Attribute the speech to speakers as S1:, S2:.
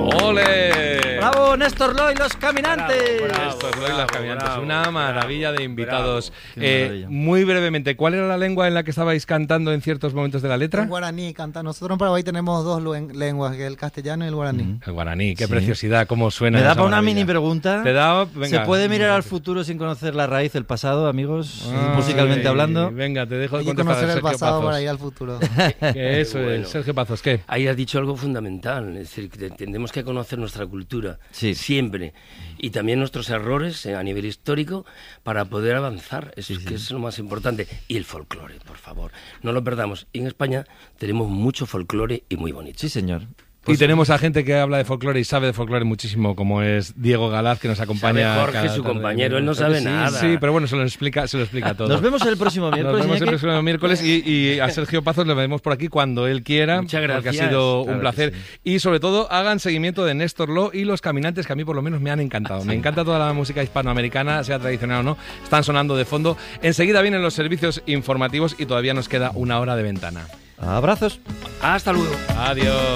S1: ¡Ole!
S2: ¡Bravo, Néstor Loy, los caminantes!
S1: Néstor Loy, los caminantes. Una maravilla de invitados.
S2: Maravilla.
S1: Muy brevemente, ¿cuál era la lengua en la que estabais cantando en ciertos momentos de la letra?
S3: En guaraní canta. Nosotros en Paraguay tenemos dos lenguas, que es el castellano y el guaraní.
S1: El guaraní, qué
S2: Sí.
S1: preciosidad, cómo suena.
S2: Me da
S1: esa
S2: para una
S1: maravilla.
S2: mini pregunta.
S1: Te da, venga.
S2: ¿Se puede mirar al futuro sin conocer la raíz del pasado, amigos?
S1: Ah,
S2: musicalmente
S1: sí.
S2: hablando.
S1: Venga, te dejo de
S3: Hay que
S1: contestar,
S3: conocer el
S1: Sergio
S3: pasado
S1: Pazos.
S3: para ir al futuro.
S1: Que eso
S4: Bueno.
S1: es, Sergio Pazos, ¿qué?
S4: Ahí has dicho algo fundamental, es decir, que tenemos que conocer nuestra cultura
S2: Sí.
S4: siempre y también nuestros errores a nivel histórico para poder avanzar, eso es que es lo más importante. Y el folclore, por favor, no lo perdamos. Y en España tenemos mucho folclore y muy bonito.
S2: Sí, señor.
S1: Y tenemos a gente que habla de folclore y sabe de folclore muchísimo, como es Diego Galaz, que nos acompaña.
S4: Sabe Jorge,
S1: cada
S4: su
S1: tarde.
S4: compañero, él no sabe
S1: Sí,
S4: nada.
S1: Sí, pero bueno, se lo explica todo.
S2: Nos vemos el próximo miércoles.
S1: Nos vemos el
S2: Iñaki.
S1: próximo miércoles y a Sergio Pazos le vemos por aquí cuando él quiera.
S4: Muchas
S1: Porque ha
S4: gracias.
S1: sido
S2: Claro
S1: un placer.
S2: que
S1: Y sobre todo, hagan seguimiento de Néstor Lo y los caminantes, que a mí por lo menos me han encantado. Me encanta toda la música hispanoamericana, sea tradicional o no. Están sonando de fondo. Enseguida vienen los servicios informativos y todavía nos queda una hora de ventana.
S2: Abrazos.
S4: Hasta luego.
S1: Adiós.